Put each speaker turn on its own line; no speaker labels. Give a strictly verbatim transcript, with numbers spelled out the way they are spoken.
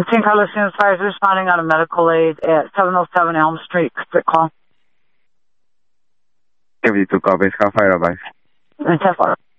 Saint Carlos Unit Fire is responding on a medical aid at seven oh seven Elm Street. Quick call.
seventy-two copies, Cal Fire advice.
ten four.